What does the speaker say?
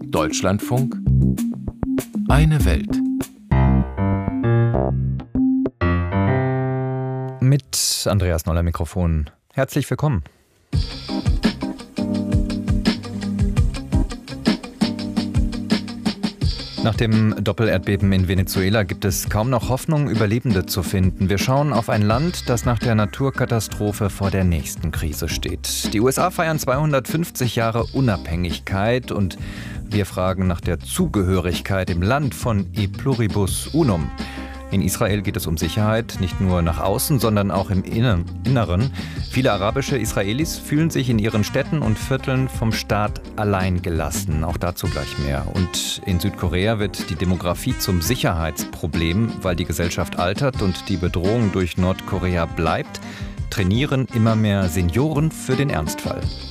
Deutschlandfunk. Eine Welt. Mit Andreas Noller Mikrofon. Herzlich willkommen. Nach dem Doppelerdbeben in Venezuela gibt es kaum noch Hoffnung, Überlebende zu finden. Wir schauen auf ein Land, das nach der Naturkatastrophe vor der nächsten Krise steht. Die USA feiern 250 Jahre Unabhängigkeit und wir fragen nach der Zugehörigkeit im Land von E pluribus unum. In Israel geht es um Sicherheit, nicht nur nach außen, sondern auch im Inneren. Viele arabische Israelis fühlen sich in ihren Städten und Vierteln vom Staat allein gelassen. Auch dazu gleich mehr. Und in Südkorea wird die Demografie zum Sicherheitsproblem, weil die Gesellschaft altert und die Bedrohung durch Nordkorea bleibt. Trainieren immer mehr Senioren für den Ernstfall.